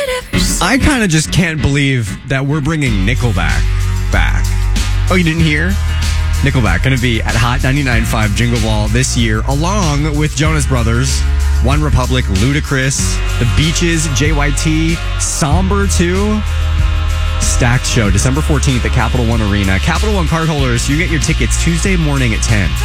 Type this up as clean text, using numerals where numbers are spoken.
I kind of just can't believe that we're bringing Nickelback back. Oh, you didn't hear? Nickelback going to be at Hot 99.5 Jingle Ball this year, along with Jonas Brothers, One Republic, Ludacris, The Beaches, JYT, Somber 2. Stacked show, December 14th at Capital One Arena. Capital One cardholders, you get your tickets Tuesday morning at 10.